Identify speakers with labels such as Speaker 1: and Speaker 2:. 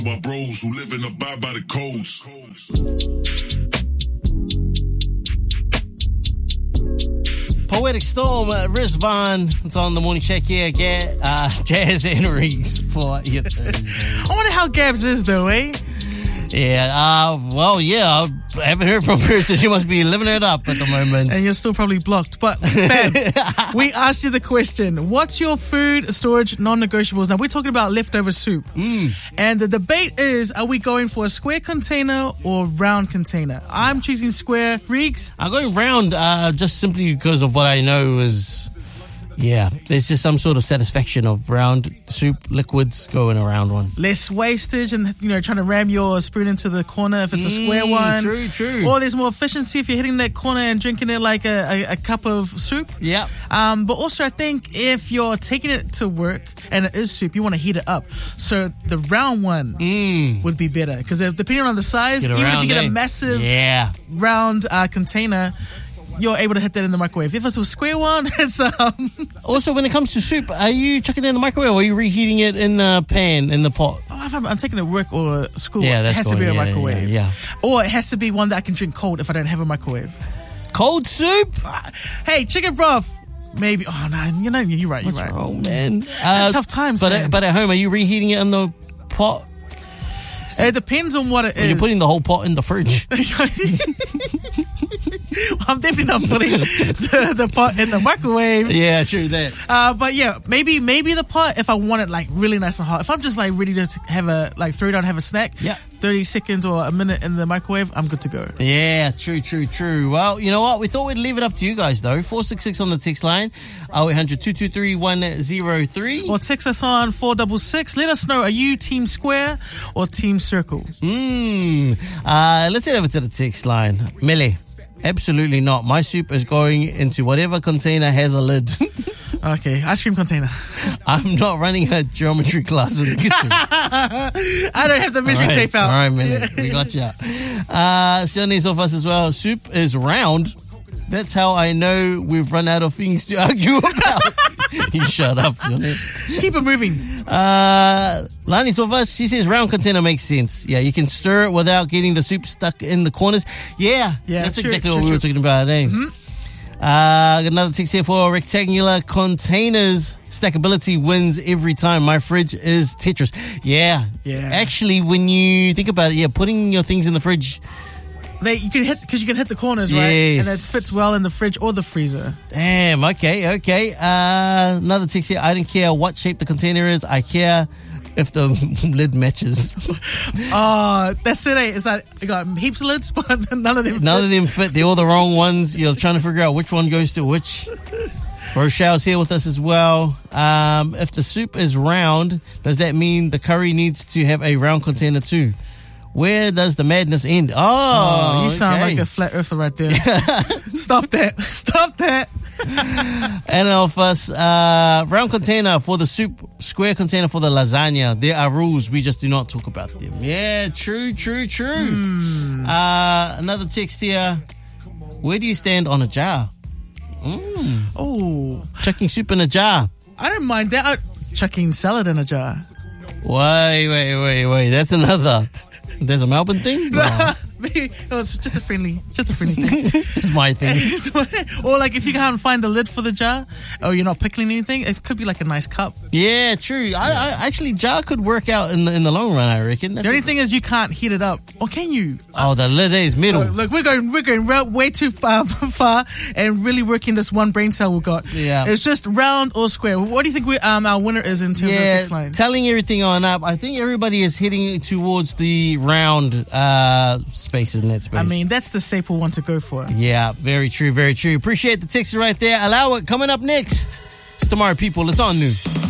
Speaker 1: My bros who live and abide by the codes.
Speaker 2: Poetic Storm, Rizvan. It's on the morning check here. Jazz and Reeks for your Thursday.
Speaker 3: I wonder how Gabs is though, eh?
Speaker 2: Yeah, I haven't heard from her, so she must be living it up at the moment.
Speaker 3: And you're still probably blocked. But, fam, we asked you the question, what's your food storage non-negotiables? Now, we're talking about leftover soup. And the debate is, are we going for a square container or round container? I'm choosing square. Reeks?
Speaker 2: I'm going round just simply because of what I know is... Yeah, there's just some sort of satisfaction of round soup liquids going around one.
Speaker 3: Less wastage and, trying to ram your spoon into the corner if it's a square one.
Speaker 2: True.
Speaker 3: Or there's more efficiency if you're hitting that corner and drinking it like a cup of soup.
Speaker 2: Yeah.
Speaker 3: But also I think if you're taking it to work and it is soup, you want to heat it up. So the round one would be better. Because depending on the size, even if you get a massive round container... You're able to hit that in the microwave. If it's a square one, it's...
Speaker 2: Also, when it comes to soup, are you chucking it in the microwave or are you reheating it in the pan, in the pot?
Speaker 3: Oh, if I'm taking it to work or school,
Speaker 2: it
Speaker 3: has to be a microwave.
Speaker 2: Yeah.
Speaker 3: Or it has to be one that I can drink cold if I don't have a microwave.
Speaker 2: Cold soup?
Speaker 3: Hey, chicken broth. Maybe. Oh, no, you're right.
Speaker 2: What's wrong, man?
Speaker 3: Tough times,
Speaker 2: but
Speaker 3: man.
Speaker 2: But at home, are you reheating it in the pot?
Speaker 3: It depends on what it is.
Speaker 2: You're putting the whole pot in the fridge.
Speaker 3: I'm definitely not putting the pot in the microwave.
Speaker 2: Yeah, true that.
Speaker 3: But yeah, maybe the pot if I want it like really nice and hot. If I'm just like ready to have throw it on, have a snack.
Speaker 2: Yeah.
Speaker 3: 30 seconds or a minute in the microwave, I'm good to go.
Speaker 2: Yeah, true. Well, you know what? We thought we'd leave it up to you guys, though. 466 on the text line, 0800 223 103.
Speaker 3: Or text us on 466. Let us know, are you Team Square or Team Circle?
Speaker 2: Let's head over to the text line. Mele, absolutely not. My soup is going into whatever container has a lid.
Speaker 3: Okay, ice cream container.
Speaker 2: I'm not running a geometry class in the kitchen.
Speaker 3: I don't have the measuring tape out.
Speaker 2: All right, man. We got you. Shani's off us as well. Soup is round. That's how I know we've run out of things to argue about. You shut up, Johnny.
Speaker 3: Keep it moving.
Speaker 2: Lani's off us. She says round container makes sense. Yeah, you can stir it without getting the soup stuck in the corners. Yeah, that's exactly what we were talking about, eh? Another text here for rectangular containers. Stackability wins every time. My fridge is Tetris. Yeah. Actually, when you think about it, putting your things in the fridge,
Speaker 3: you can hit the corners, right?
Speaker 2: Yes.
Speaker 3: And it fits well in the fridge or the freezer.
Speaker 2: Damn. Okay. Another text here. I don't care what shape the container is. I care if the lid matches.
Speaker 3: Oh, that's it, eh? It's like you got heaps of lids, but none of them
Speaker 2: fit. They're all the wrong ones. You're trying to figure out which one goes to which. Rochelle's here with us as well. If the soup is round, does that mean the curry needs to have a round container too? Where does the madness end?
Speaker 3: Oh, you sound like a flat earther right there. Stop that.
Speaker 2: And of us, round container for the soup, square container for the lasagna. There are rules. We just do not talk about them. Yeah, true. Another text here. Where do you stand on a jar?
Speaker 3: Oh.
Speaker 2: Chucking soup in a jar.
Speaker 3: I don't mind that. Chucking salad in a jar.
Speaker 2: Wait. That's another. There's a Melbourne thing? No.
Speaker 3: It's just a friendly thing.
Speaker 2: This is my thing.
Speaker 3: Or like if you can't find the lid for the jar, or you're not pickling anything, it could be like a nice cup.
Speaker 2: Yeah, true. I actually, jar could work out in the long run, I reckon.
Speaker 3: The only thing is you can't heat it up. Or can you?
Speaker 2: Oh, the lid is metal.
Speaker 3: Look, we're going way too far and really working this one brain cell we've got.
Speaker 2: Yeah.
Speaker 3: It's just round or square. What do you think our winner is in terms of text line?
Speaker 2: Telling everything on up, I think everybody is heading towards the round spaces in that space.
Speaker 3: I mean, that's the staple one to go for.
Speaker 2: Yeah, very true. Appreciate the text right there. Allow it. Coming up next, it's Tomorrow People. It's on New.